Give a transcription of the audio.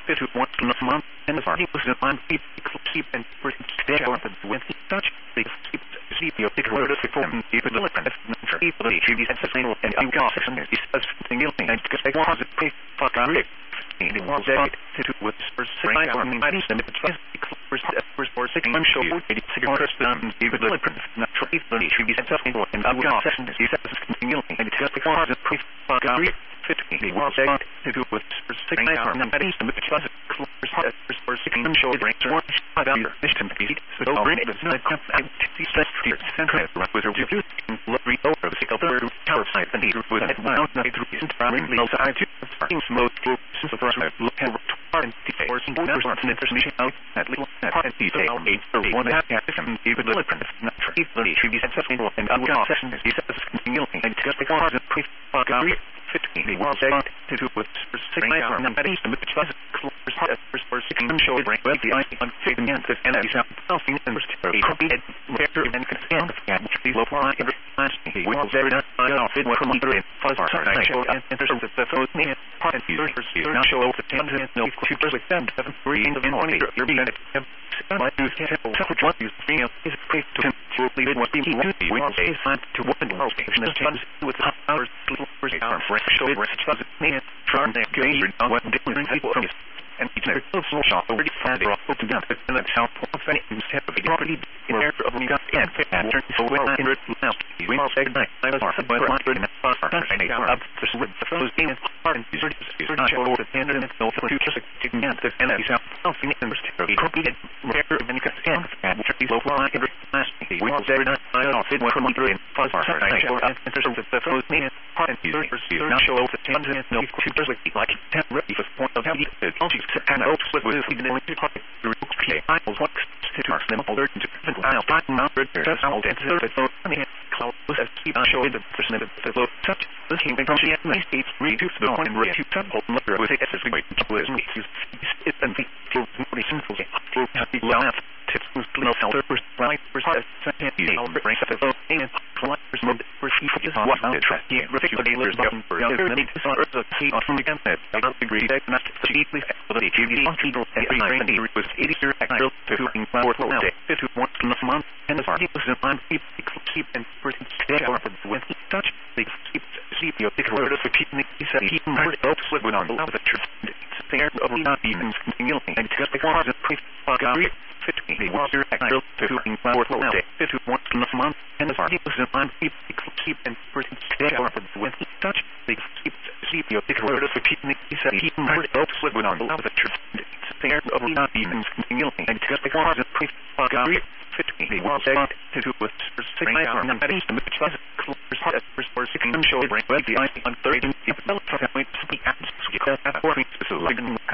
fit who wants to month and the party was in line keep and stay on with such big keep your big word of form even the limit for people to be sustainable and you got some is something and because they want to pay for it it was a to with right on the body and it's first for six I'm sure it's even the limit not for people to be sustainable and you got some is continuing and it's just because it's pre for it 50 was a to do with six on the body and it's just for six I'm sure it's more about your mission to be so bring it not see stress fear center with your view read over the sickle bird tower side and he was at my own night through his primary side to starting smoke since the first look at and or some numbers and information out at least part of detail 8 or 1 half and even the limit not for easily should be successful and I will session is continuing and just the cause of pre 15 was to do with six on the body and which was for six I'm sure it well the I on fitting and the energy something and copy it better and can the low line he was very not fit from under it for and there's the photo name part of users not show the tangent no computers with them 7 3 in the morning you're being I do separate what you bring up is great to lead what we want we want a sign to what the most in the chance with hours our fresh show it was me trying to get what different people from and it's a social shop already found it off to them and that's how often instead of the property in there of we got and fit and turn so well in it now we all say night I was off by 100 and far and up for some the photos being part and user not show over the end and no for future taking out the and it's something in the copied rare and can and these low line and last we all say not I off it from 100 and far and show up and there's the photos being part and user not show over the end and no for future like 10 ready for point of how and I was with the only okay I was what to our them alert to I'll find out just all the so cloud was as keep showing the person of the low touch the king from the United States reduce the one and reduce sample with it as a great was me it's and the simple happy laugh tips was no first right first break up the and collectors mode for she is what the trust here particularly there's nothing for other many disorders of see on from the campus I don't agree that not cheaply for the TV hospital and the was 80 year actual to doing for now if you want to month and the party was on keep and person stay out with touch they keep your big word of repeating he said he heard helps with on the truth there of not even continuing and just the cause of pre 15 was your actual to doing for now if you want to month and the party was on keep and person stay out with touch they keep your big word of repeating he said he heard helps with on the truth there of not even continuing and just the cause of pre 15 was to do with six on the body and which was for six I'm sure the I on 30 developed from point to be at so